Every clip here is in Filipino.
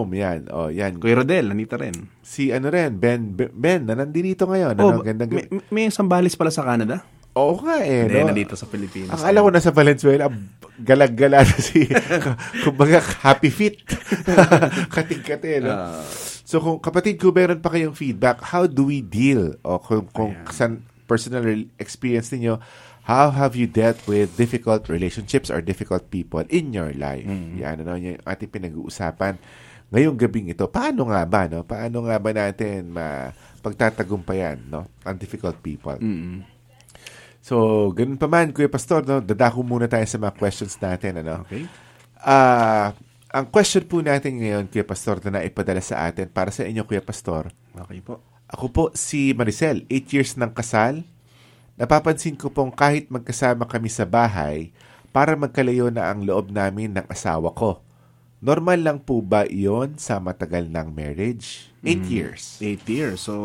home, yan. Oh, yan. Kuya Rodel, nandito rin. Si ano rin, Ben, na nandito ngayon. May Sambales pala sa Canada? Oo nga Hindi, no? nandito sa Pilipinas. Ang alam ko na sa Valenzuela, galag-gala na kumbaga, happy feet. Kating-kate, no? So, kung kapatid ko, meron pa kayong feedback, how do we deal? O kung personal experience niyo, how have you dealt with difficult relationships or difficult people in your life? Yan, yung ating pinag-uusapan ngayong gabing ito. Paano nga ba, no? Paano nga ba natin pagtatagumpayan, no? Ang difficult people? So, ganun pa man, Kuya Pastor, no? Dadako muna tayo sa mga questions natin, ano? Okay. Ang question po natin ngayon, Kuya Pastor, na naipadala sa atin, para sa inyo, Kuya Pastor. Okay po. Ako po si Maricel, 8 years ng kasal. Napapansin ko pong kahit magkasama kami sa bahay, para magkalayo na ang loob namin ng asawa ko. Normal lang po ba iyon sa matagal ng marriage? 8 years. 8 years. So,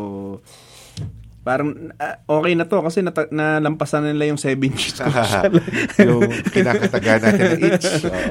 parang okay na to kasi nalampasan nila yung 7 years. Yung kinakataga natin ng each.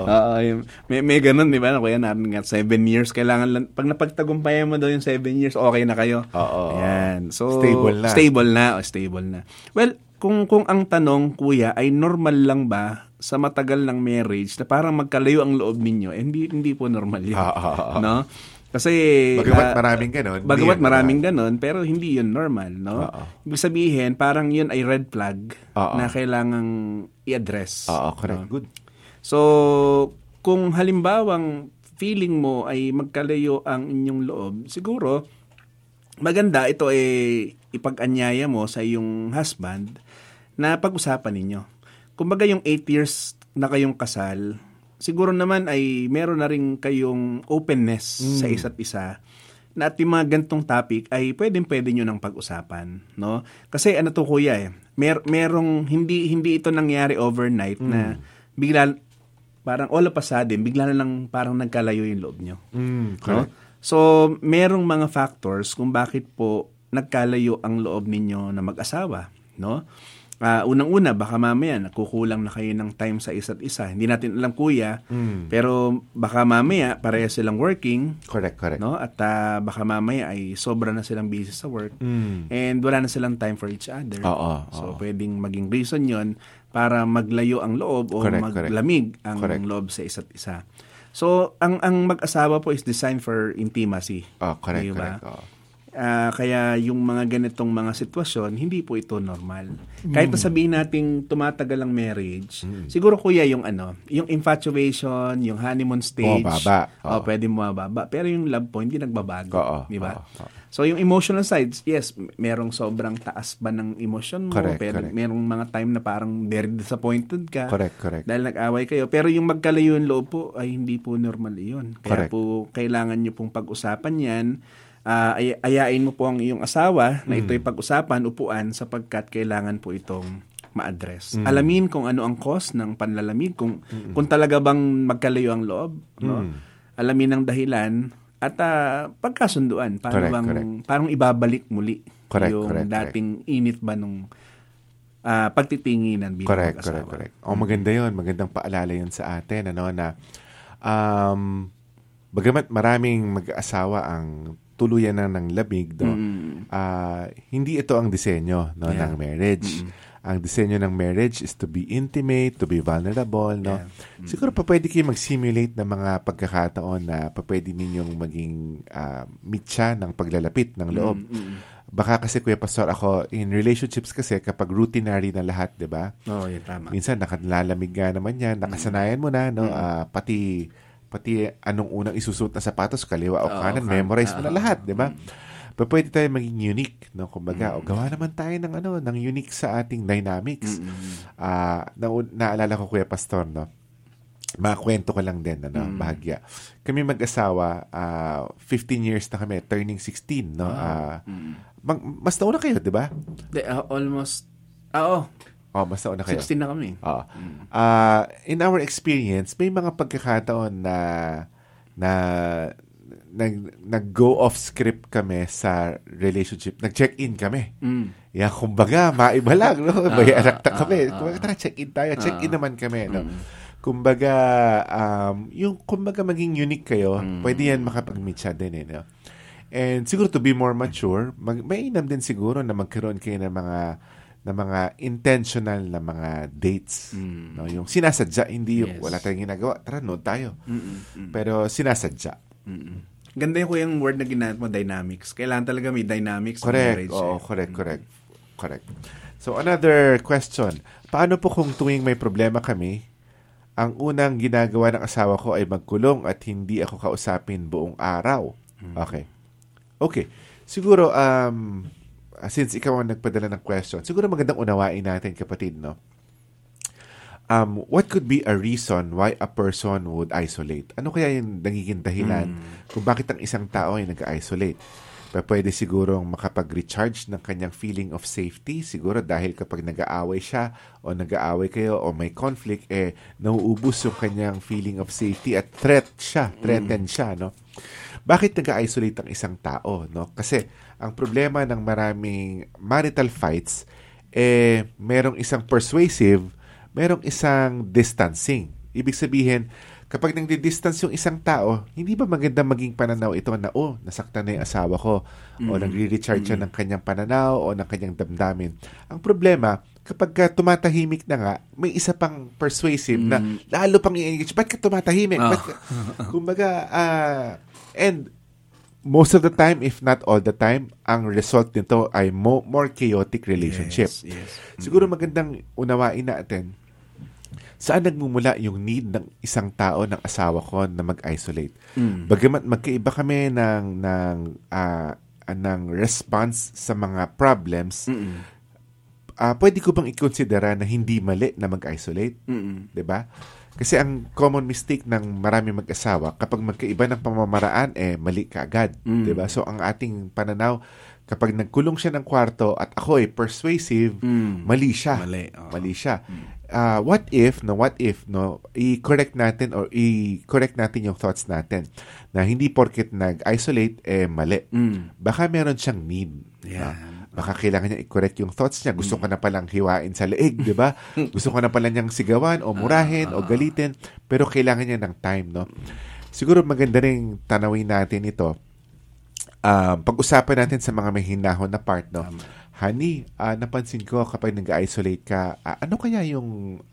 May ganun, di ba? Kuya, natin nga 7 years. Kailangan lang, pag napagtagumpayan mo daw yung 7 years, okay na kayo. Oo. Ayan. So, stable na. Stable na. Well, kung ang tanong, Kuya, ay normal lang ba sa matagal ng marriage na parang magkalayo ang loob ninyo? Hindi po normal yun. No? Kasi bagamat maraming ganon, pero hindi yun normal, no? Ibig sabihin, parang yun ay red flag na kailangang i-address. Correct. No? Good. So, kung halimbawang feeling mo ay magkalayo ang inyong loob, siguro maganda ito ipag-anyaya mo sa iyong husband na pag-usapan ninyo. Kumbaga yung 8 years na kayong kasal, siguro naman ay meron na rin kayong openness sa isa't isa na at yung mga gantong topic ay pwede nyo nang pag-usapan, no? Kasi ano to, Kuya, merong hindi ito nangyari overnight na bigla parang all of a sudden bigla na lang parang nagkalayo yung loob nyo. No? So, merong mga factors kung bakit po nagkalayo ang loob ninyo na mag-asawa, no? Unang-una, baka mamaya nakukulang na kayo ng time sa isa't isa. Hindi natin alam, Kuya, pero baka mamaya pareha silang working. Correct. No? At baka mamaya ay sobra na silang busy sa work. And wala na silang time for each other. So, pwedeng maging reason yon para maglayo ang loob o maglamig ang loob sa isa't isa. So, ang mag-asawa po is designed for intimacy. Correct. Kaya yung mga ganitong mga sitwasyon, hindi po ito normal. Kahit na sabihin nating tumatagal ang marriage, siguro, Kuya, yung infatuation, yung honeymoon stage, pwede mababa. Pero yung love po, hindi nagbabago. Di ba? So, yung emotional sides, yes, merong sobrang taas ba ng emotion mo, pero merong mga time na parang very disappointed ka. Correct. Dahil nag-away kayo. Pero yung magkalayo yung loob po, ay hindi po normal yun. Kaya po, kailangan nyo pong pag-usapan yan. Ayain mo po ang iyong asawa na ito'y pag-usapan, upuan, sapagkat kailangan po itong ma-address. Alamin kung ano ang cause ng panlalamig, kung talaga bang magkalayo ang loob, no? Alamin ang dahilan at pagkasunduan. Parang ibabalik muli yung dating init ba nung pagtitinginan bilang mag-asawa. Correct. Maganda yun. Magandang paalala yun sa atin, na bagamat maraming mag-asawa ang tuluyan na ng lamig, hindi ito ang disenyo ng marriage. Ang disenyo ng marriage is to be intimate, to be vulnerable, no? Siguro pa pwede kayo mag-simulate ng mga pagkakataon na pa pwede ninyong maging mitya ng paglalapit ng loob. Baka kasi, Kuya Pastor, ako, in relationships kasi, kapag routinary na lahat, di ba? Tama. Minsan, nakalalamig nga naman yan, nakasanayan mo na, no? Pati anong unang isusuot na sapatos, kaliwa o kanan, memorize mo na lahat, di ba? Pero pwede tayo maging unique, no? Kumbaga, gawa naman tayo ng unique sa ating dynamics. Naalala ko, Kuya Pastor, no? Makakwento ko lang din, bahagya. Kami mag-asawa, 15 years na kami, turning 16, no? Mas nauna kayo, di ba? Almost, mas nauna kayo. 16 na kami. In our experience, may mga pagkakataon na nag-go off script kami sa relationship. Nag-check-in kami. Kumbaga, maiba lang, no? Bayarakta kami. Kumbaga, tara, check-in tayo. Check-in naman kami, no? kumbaga, yung kumbaga maging unique kayo, pwede yan makapag-meet siya din. No? And siguro to be more mature, mainam din siguro na magkaroon kayo ng mga intentional na mga dates. No? Yung sinasadya, hindi yung wala tayong ginagawa. Tara, nood tayo. Pero sinasadya. Ganda yung word na ginamit mo, dynamics. Kailangan talaga may dynamics. Correct. Oo, correct. So, another question. Paano po kung tuwing may problema kami, ang unang ginagawa ng asawa ko ay magkulong at hindi ako kausapin buong araw? Okay. Siguro, since ikaw ang nagpadala ng question, siguro magandang unawain natin, kapatid, no? What could be a reason why a person would isolate? Ano kaya yung nagiging dahilan kung bakit ang isang tao ay nag-isolate? Pwede sigurong makapag-recharge ng kanyang feeling of safety. Siguro dahil kapag nag-aaway siya o nag-aaway kayo o may conflict, nauubos yung kanyang feeling of safety at threatened siya, no? Bakit nag-isolate ang isang tao, no? Kasi ang problema ng maraming marital fights, merong isang persuasive, merong isang distancing. Ibig sabihin, kapag nagdi-distance yung isang tao, hindi ba maganda maging pananaw ito na, nasaktan na yung asawa ko, o nagre-recharge siya ng kanyang pananaw, o ng kanyang damdamin. Ang problema, kapag tumatahimik na nga, may isa pang persuasive na lalo pang i-engage. Ba't ka tumatahimik? Kumbaga, and most of the time, if not all the time, ang result nito ay more chaotic relationship. Yes. Siguro magandang unawain natin saan nagmumula yung need ng isang tao, ng asawa ko, na mag-isolate. Bagamat magkaiba kami ng response sa mga problems, pwede ko bang i-considera na hindi mali na mag-isolate? Diba? Kasi ang common mistake ng marami mag-asawa, kapag magkaiba ng pamamaraan, mali ka agad. Diba? So, ang ating pananaw, kapag nagkulong siya ng kwarto at ako ay persuasive, mali siya. Mali siya. What if, i-correct natin yung thoughts natin na hindi porket nag-isolate, mali. Baka meron siyang need. Baka kailangan niya i-correct yung thoughts niya. Gusto ka na palang hiwain sa leeg, di ba? Gusto ka na palang niyang sigawan o murahin o galitin, pero kailangan niya ng time, no? Siguro maganda rin tanawin natin ito. Pag-usapan natin sa mga may hinahon na part, no? Honey, napansin ko kapag nag-isolate ka, ano kaya yung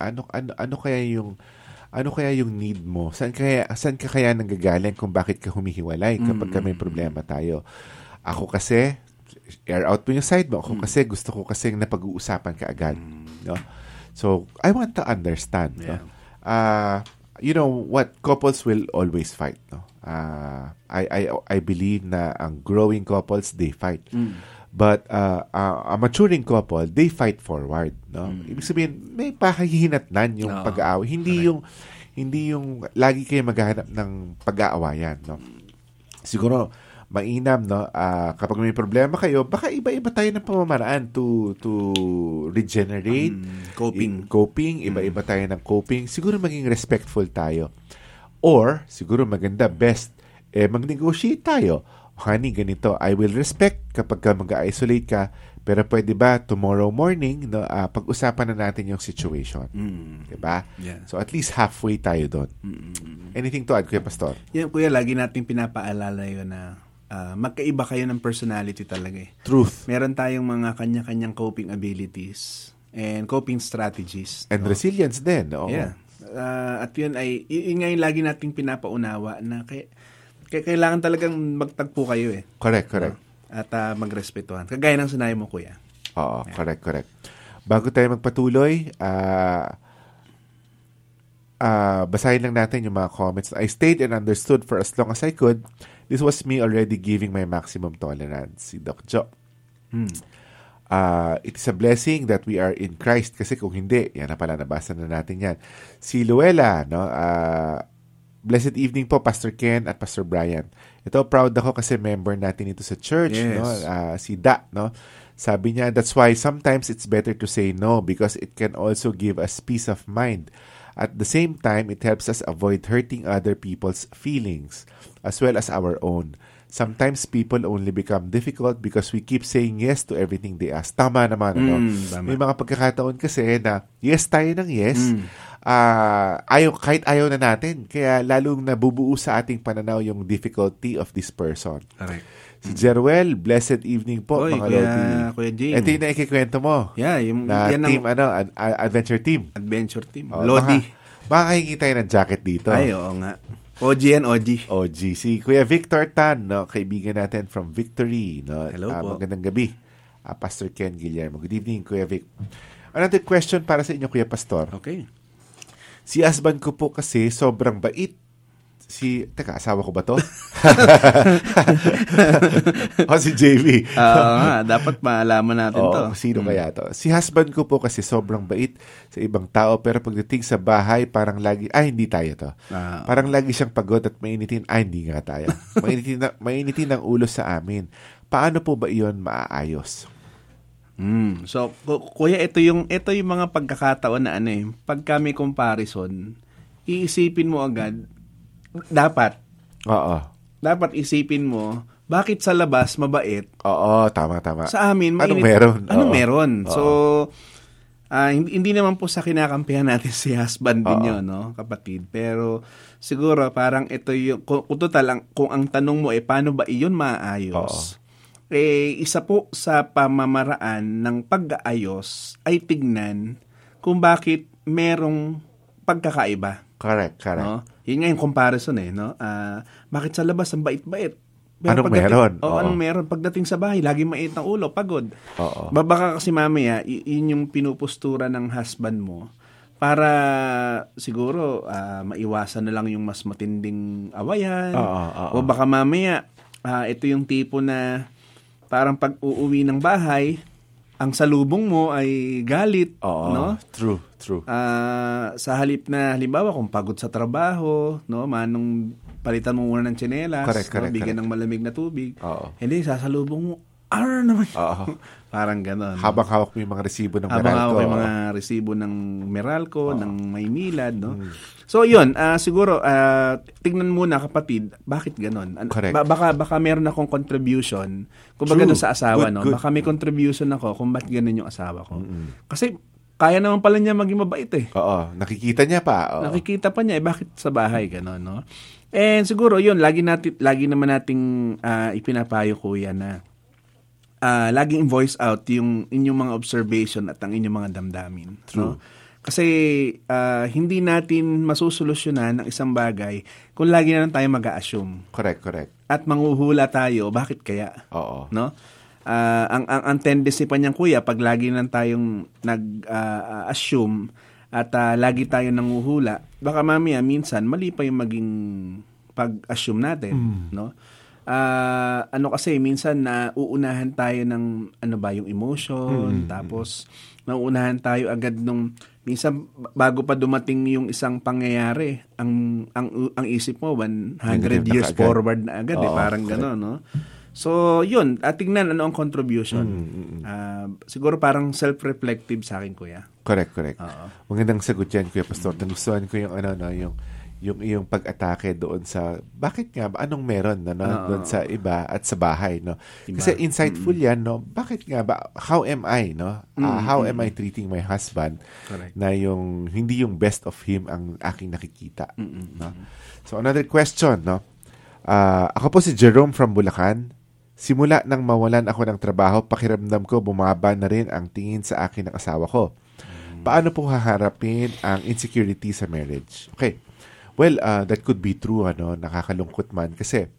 need mo? Saan ka kaya nanggagaling kung bakit ka humihiwalay kapag may problema tayo? Ako kasi, air out mo yung side mo. Ako kasi, gusto ko kasi napag-uusapan ka agad. No? So, I want to understand. Yeah. No? You know what? Couples will always fight. No? I believe na ang growing couples, they fight. But a maturing couple, they fight forward, no? Ibig sabihin, may pahihinatnan yung pag-aaway. Hindi yung lagi kayo maghahanap ng pag-aawayan, no? Siguro mainam, no? Kapag may problema kayo, baka iba-iba tayo ng pamamaraan to regenerate, coping, iba-iba tayo ng coping. Siguro maging respectful tayo. Or siguro maganda best mag-negotiate tayo. Honey, ganito, I will respect kapag ka mag-isolate ka, pero pwede ba tomorrow morning, no, pag-usapan na natin yung situation. Diba? Yeah. So at least halfway tayo doon. Anything to add, Kuya Pastor? Yan, Kuya, lagi natin pinapaalala yun na magkaiba kayo ng personality talaga. Truth. Meron tayong mga kanya-kanyang coping abilities and coping strategies. And resilience din. Oo. Yeah. At yun ay, yun nga yung lagi nating pinapaunawa na kailangan talagang magtagpo kayo Correct. At magrespetuhan. Kagaya ng sinabi mo, Kuya. Oo, yeah. Correct. Bago tayo magpatuloy, basahin lang natin yung mga comments. I stayed and understood for as long as I could. This was me already giving my maximum tolerance. Si Doc Jo. It is a blessing that we are in Christ. Kasi kung hindi, yan na pala, nabasa na natin yan. Si Luella, no? Blessed evening po, Pastor Ken at Pastor Brian. Ito, proud ako kasi member natin ito sa church. Yes. No? Si Da, no? Sabi niya, that's why sometimes it's better to say no because it can also give us peace of mind. At the same time, it helps us avoid hurting other people's feelings as well as our own. Sometimes people only become difficult because we keep saying yes to everything they ask. Tama naman, ano? Tama. May mga pagkakataon kasi na yes tayo ng yes, kahit ayaw na natin, kaya lalong nabubuo sa ating pananaw yung difficulty of this person. Correct. Si Jeruel, blessed evening po, Oy, mga Lodi. Kuya Jing. Ito yung naikikwento mo. Yeah, na yan team, ang adventure team. adventure team. Oh, Lodi. Makakahingi tayo ng jacket dito. Ay, oo nga. OG yan, OG. OG. Si Kuya Victor Tan, no, kaibigan natin from Victory. No? Hello po. Magandang gabi. Pastor Ken Guillermo. Good evening, Kuya Vic. Another question para sa inyo, Kuya Pastor. Okay. Si husband ko po kasi sobrang bait. Teka, asawa ko ba to? Si JV. Dapat maalaman natin to. Sino kaya to? Si husband ko po kasi sobrang bait sa ibang tao, pero pagdating sa bahay, parang lagi, hindi tayo to. Parang lagi siyang pagod at mainitin, hindi nga tayo. Mainitin ang ulo sa amin. Paano po ba iyon maaayos? So, kuya, ito yung mga pagkakataon na pag kami comparison, iisipin mo agad, dapat isipin mo, bakit sa labas mabait? Oo, tama. Sa amin, Anong meron? Meron? So, hindi naman po sa kinakampihan natin si husband din yun, no, kapatid. Pero, siguro, parang ito yung, kung ang tanong mo, paano ba iyon maayos? Isa po sa pamamaraan ng pag-aayos ay tignan kung bakit merong pagkakaiba. Correct. No? Yun nga yung comparison no? Bakit sa labas ang bait-bait? Pero anong meron? Anong meron? Pagdating sa bahay, laging mait ang ulo, pagod. Oo. Baka kasi mamaya, yun yung pinupustura ng husband mo para siguro maiwasan na lang yung mas matinding awayan. O baka mamaya, ito yung tipo na parang pag uuwi ng bahay, ang salubong mo ay galit, no? True. Sa halip na, halimbawa, kung pagod sa trabaho, no, manong palitan mo muna ng tsinelas, correct. bigyan ng malamig na tubig. Hindi, sasalubong mo, naman. Parang gano'n. Habang hawak mo yung mga resibo ng Meralco. Habang hawak yung mga resibo ng Meralco, ng Maynilad, no? So, yun, siguro, tignan muna, kapatid, bakit gano'n? Correct. Baka meron akong contribution, kung baga sa asawa, good. Baka may contribution ako kung ba't gano'n yung asawa ko. Kasi, kaya naman pala niya maging mabait Oo, nakikita niya pa. Nakikita pa niya, bakit sa bahay gano'n, no? And siguro, yun, lagi naman nating ipinapayo, kuya, na laging voice out yung inyong mga observation at ang inyong mga damdamin. True. No? Kasi hindi natin masusolusyonan ang isang bagay kung lagi na lang tayo mag-a-assume. Correct. At manghuhula tayo, bakit kaya? Oo. No? Ang tendency pa niyan, kuya, pag lagi na tayong nag-assume at lagi tayong nanguhula, baka mamaya minsan mali pa yung maging pag-assume natin, no? Kasi minsan na uunahan tayo ng yung emotion, tapos nauunahan tayo agad nung minsan bago pa dumating yung isang pangyayari, ang isip mo 100 years forward na agad, parang gano'n, no? So, yun, tingnan ano ang contribution. Siguro parang self-reflective sa akin, kuya. Correct. Magandang sagot yan, Kuya Pastor. Nagustuhan ko yung iyong pag-atake doon sa bakit nga ba, anong meron doon sa iba at sa bahay, no? Kasi insightful yan, no? Bakit nga ba, how am I, no? How am I treating my husband? Correct. Na hindi yung best of him ang aking nakikita, no? So another question, no? Ako po si Jerome from Bulacan. Simula nang mawalan ako ng trabaho, pakiramdam ko bumaba na rin ang tingin sa akin ng asawa ko. Paano po haharapin ang insecurity sa marriage? Okay. Well, that could be true, nakakalungkot man. Kasi,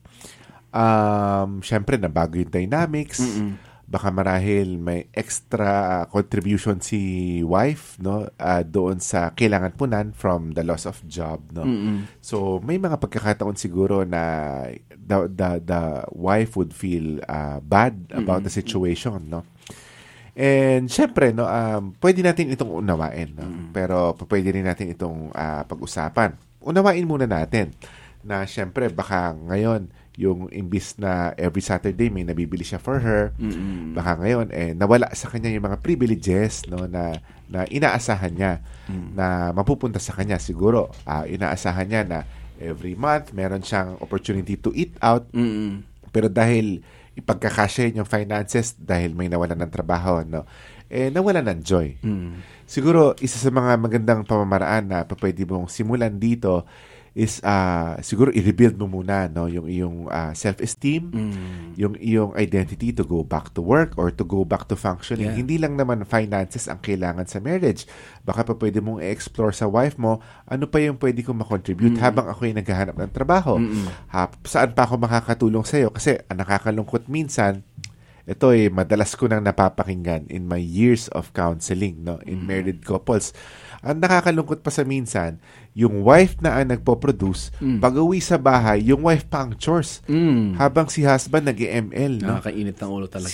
syempre, nabago yung dynamics. Baka marahil may extra contribution si wife, no? Doon sa kailangan punan from the loss of job, no? So, may mga pagkakataon siguro na the wife would feel bad about the situation, no? And syempre, no, pwede natin itong unawain, no? Pero pwede rin natin itong pag-usapan. Unawain muna natin na syempre baka ngayon yung imbis na every Saturday may nabibili siya for her, baka ngayon nawala sa kanya yung mga privileges, no, na inaasahan niya na mapupunta sa kanya. Siguro inaasahan niya na every month meron siyang opportunity to eat out, pero dahil ipagkakasya yung finances dahil may nawalan ng trabaho, no? Nawalan ng joy. Siguro, isa sa mga magandang pamamaraan na pwede mong simulan dito is siguro i-rebuild mo muna, no, yung iyong self-esteem, yung iyong identity to go back to work or to go back to functioning. Yeah. Hindi lang naman finances ang kailangan sa marriage. Baka pa pwede mong i-explore sa wife mo, ano pa yung pwede kong makontribute habang ako ay naghahanap ng trabaho. Saan pa ako makakatulong sa'yo? Kasi nakakalungkot minsan, ito madalas ko nang napapakinggan in my years of counseling, no, in married couples. Ang nakakalungkot pa sa minsan, yung wife na ang nagpo-produce, pag-uwi sa bahay, yung wife pa ang chores. Habang si husband nag-ML, no? Nakakainit ng ulo talaga.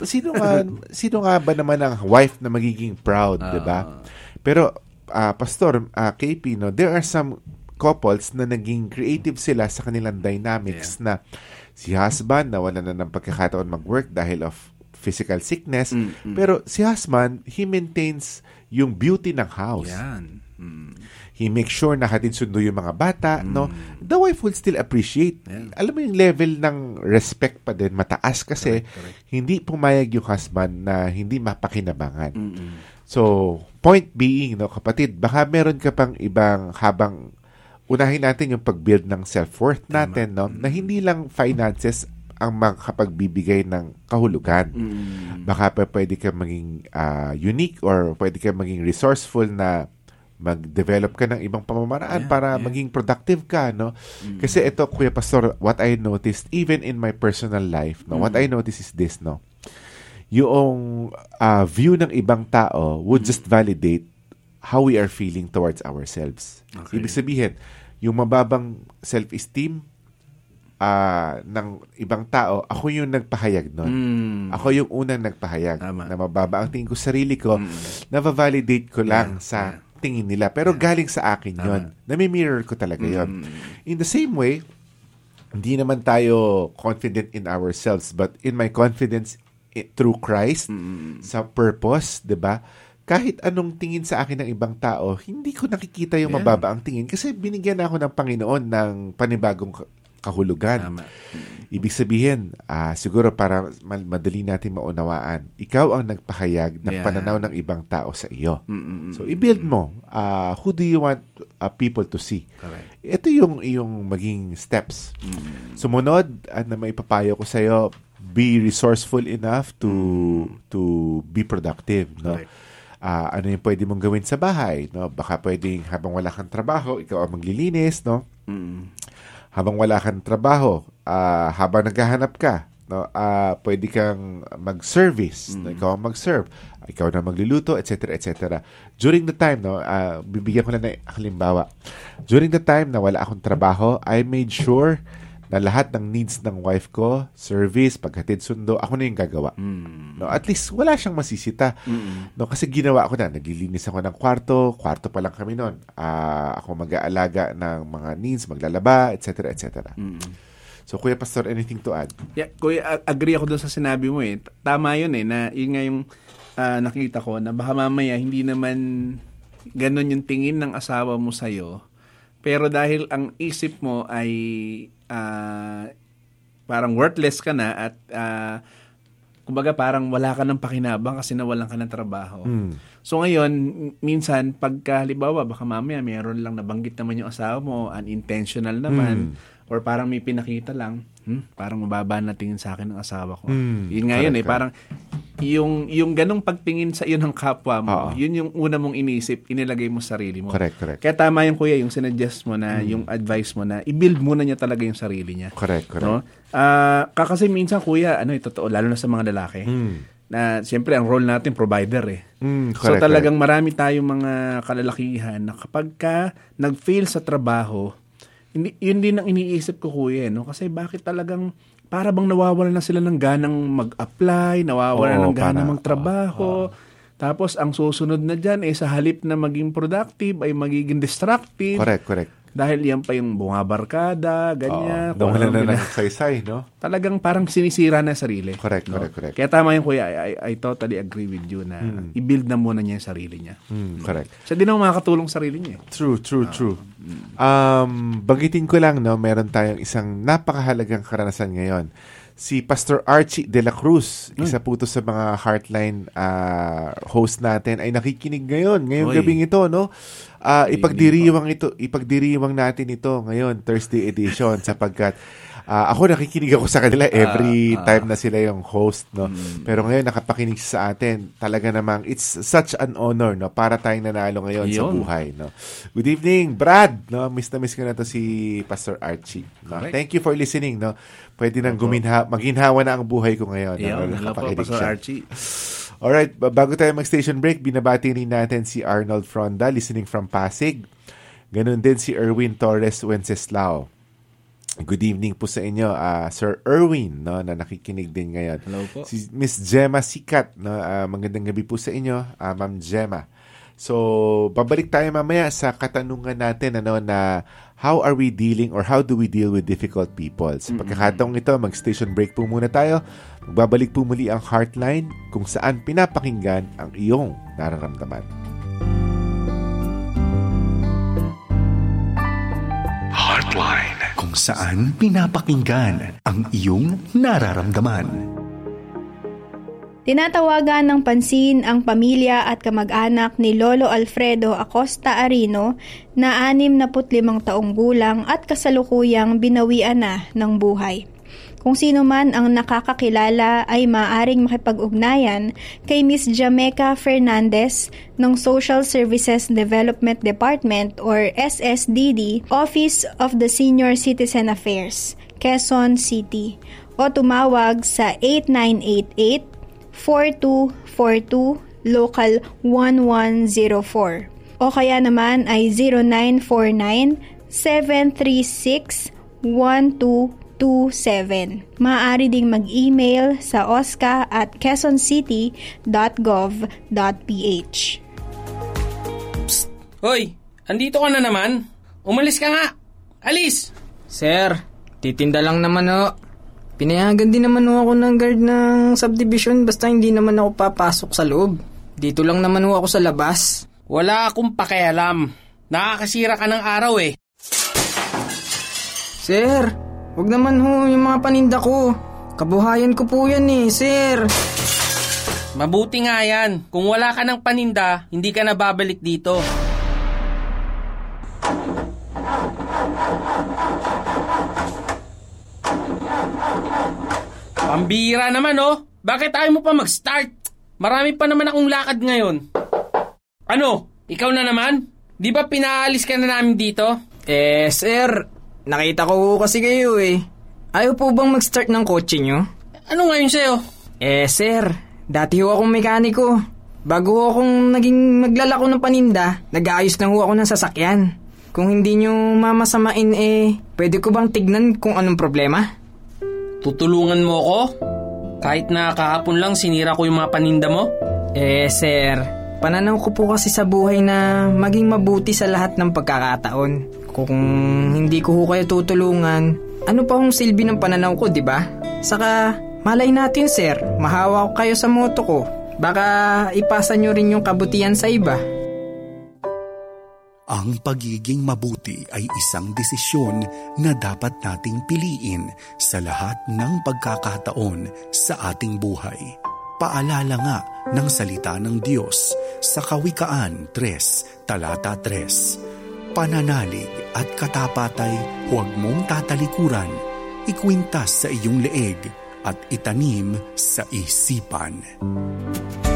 Sino nga ba naman ang wife na magiging proud, 'di ba? Pero Pastor KP, no, there are some couples na naging creative sila sa kanilang dynamics na si husband nawala na ng pagkakataon mag-work dahil of physical sickness, pero si husband, he maintains yung beauty ng house. Yan. He makes sure na hatid sundo yung mga bata, no? The wife will still appreciate. Alam mo yung level ng respect pa din, mataas kasi Correct. hindi pumayag yung husband na hindi mapakinabangan. So, point being, no, kapatid, baka meron ka pang ibang habang unahin natin yung pag-build ng self-worth natin, no? Na hindi lang finances ang makapagbibigay ng kahulugan. Baka pa pwede ka maging unique or pwede ka maging resourceful na mag-develop ka ng ibang pamamaraan para maging productive ka, no? Kasi ito, Kuya Pastor, what I noticed, even in my personal life, no, what I noticed is this, no? Yung view ng ibang tao would just validate how we are feeling towards ourselves. Okay. Ibig sabihin, yung mababang self-esteem ng ibang tao, ako yung nagpahayag nun. Ako yung unang nagpahayag. Tama. Na mababa ang tingin ko sa sarili ko, na-validate ko lang sa tingin nila. Pero galing sa akin yon. Nami-mirror ko talaga yon. In the same way, hindi naman tayo confident in ourselves, but in my confidence through Christ, sa purpose, 'di ba? Kahit anong tingin sa akin ng ibang tao, hindi ko nakikita yung mababa ang tingin kasi binigyan ako ng Panginoon ng panibagong kahulugan. Tama. Ibig sabihin, siguro para madali natin maunawaan, ikaw ang nagpahayag ng pananaw ng ibang tao sa iyo. So, i-build mo. Who do you want people to see? Correct. Ito yung maging steps. Sumunod, na may papayo ko sa iyo, be resourceful enough to be productive. No? Ano yung pwede mong gawin sa bahay? No? Baka pwedeng habang wala kang trabaho, ikaw ang maglilinis, no? Habang wala kang trabaho, habang naghahanap ka, no, pwede kang mag-service, no, ikaw ang mag-serve, ikaw na magluluto, etc., etc. During the time, no, bibigyan ko na ng halimbawa. During the time na wala akong trabaho, I made sure na lahat ng needs ng wife ko, service, paghatid sundo, ako na yung gagawa. No, at least wala siyang masisita. No, kasi ginawa ko na, naglilinis ako ng kwarto pa lang kami noon. Ako mag-aalaga ng mga needs, maglalaba, etc., etc. So, Kuya Pastor, anything to add? Yeah, Kuya, agree ako doon sa sinabi mo eh. Tama yun eh, na yun nga yung nakita ko, na baka mamaya hindi naman ganun yung tingin ng asawa mo sa'yo. Pero dahil ang isip mo ay parang worthless ka na at kumbaga parang wala ka ng pakinabang kasi nawalan ka ng trabaho. So ngayon, minsan pagka halimbawa baka mamaya meron lang nabanggit naman yung asawa mo, unintentional naman, or parang may pinakita lang, parang mababa na tingin sa akin ng asawa ko. Yun nga yun eh, parang yung ganong pagtingin sa iyo ng kapwa mo, yun yung una mong inisip, inilagay mo sa sarili mo. Correct. Kaya tama yung kuya, yung sinuggest mo na, yung advice mo na, i-build muna niya talaga yung sarili niya. Correct. No? Kasi minsan kuya, totoo, lalo na sa mga lalaki, na siyempre ang role natin, provider eh. So talagang marami tayong mga kalalakihan na kapag ka nag-fail sa trabaho, yun din ang iniisip ko kuya, no? Kasi bakit talagang para bang nawawalan na sila ng ganang mag-apply, nawawalan ng ganang magtrabaho. Tapos ang susunod na dyan sa halip na maging productive ay magiging destructive. Correct. Dahil yan pa yung bungabarkada, ganyan. Wala na saysay, no? Talagang parang sinisira na sarili. Correct. Kaya tama yung kuya, I totally agree with you na i-build na muna niya yung sarili niya. Correct. Siya din ang makakatulong sa sarili niya. True. Banggitin ko lang, no, meron tayong isang napakahalagang karanasan ngayon si Pastor Archie De La Cruz, isa po to sa mga Heartline host natin, ay nakikinig ngayong gabing ito, no? Ipagdiriwang natin ito ngayon, Thursday edition, sapagkat ako nakikinig ako sa kanila every time na sila yung host, no? Pero ngayon nakapakinig sa atin. Talaga namang it's such an honor, no? Para tayong nanalo ngayon sa buhay, no? Good evening, Brad, no? Miss na miss ko na to si Pastor Archie, no? Thank you for listening, no? Pwede nang maginhawa na ang buhay ko ngayon. Hello po, Pastor Archie. Alright, bago tayo mag-station break, binabati rin natin si Arnold Fronda, listening from Pasig. Ganun din si Erwin Torres Wenceslao. Good evening po sa inyo, Sir Erwin, no, na nakikinig din ngayon. Hello po. Si Miss Gemma Sikat, no, magandang gabi po sa inyo, Ma'am Gemma. So, babalik tayo mamaya sa katanungan natin, ano, na how are we dealing or how do we deal with difficult people? Sa pagkakataong ito, mag-station break po muna tayo. Magbabalik po muli ang Heartline kung saan pinapakinggan ang iyong nararamdaman. Heartline, kung saan pinapakinggan ang iyong nararamdaman. Tinatawagan ng pansin ang pamilya at kamag-anak ni Lolo Alfredo Acosta Arino na 65 taong gulang at kasalukuyang binawian na ng buhay. Kung sino man ang nakakakilala ay maaaring makipag-ugnayan kay Miss Jameca Fernandez ng Social Services Development Department or SSDD, Office of the Senior Citizen Affairs, Quezon City, o tumawag sa 8988-4242 Local 1104 o kaya naman ay 0949-736-1227. Maaari ding mag-email sa osca@quezoncity.gov.ph. Psst! Hoy! Andito ka na naman? Umalis ka nga! Alis! Sir, titinda lang naman o. Pinayagan din naman ako ng guard ng subdivision basta hindi naman ako papasok sa loob. Dito lang naman ako sa labas. Wala akong pakialam. Nakakasira ka ng araw eh. Sir, wag naman yung mga paninda ko. Kabuhayan ko po yan eh, sir. Mabuti nga yan. Kung wala ka ng paninda, hindi ka na babalik dito. Pambira naman oh. Bakit ayaw mo pa mag-start? Marami pa naman akong lakad ngayon. Ano? Ikaw na naman? Di ba pinaalis ka na namin dito? Sir, nakita ko kasi kayo eh. Ayaw po bang mag-start ng kotse nyo? Ano ngayon sa'yo? Sir, dati ho akong mekaniko. Bago ho akong naging maglalako ng paninda, nag-aayos na ho ako ng sasakyan. Kung hindi nyo mamasamain pwede ko bang tignan kung anong problema? Tutulungan mo ako? Kahit na kahapon lang sinira ko yung mga paninda mo? Sir, pananaw ko po kasi sa buhay na maging mabuti sa lahat ng pagkakataon. Kung hindi ko kayo tutulungan, ano pa hong silbi ng pananaw ko, di ba? Saka, malay natin sir, mahawa ko kayo sa moto ko. Baka ipasa nyo rin yung kabutihan sa iba. Ang pagiging mabuti ay isang desisyon na dapat nating piliin sa lahat ng pagkakataon sa ating buhay. Paalala nga ng salita ng Diyos sa Kawikaan 3, talata 3. Pananalig at katapatay huwag mong tatalikuran, ikwintas sa iyong leeg at itanim sa isipan.